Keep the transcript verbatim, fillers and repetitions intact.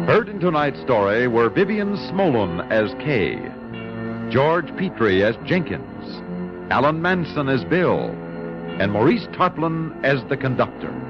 Heard in tonight's story were Vivian Smolin as Kay, George Petrie as Jenkins, Alan Manson as Bill, and Maurice Tarplin as the conductor.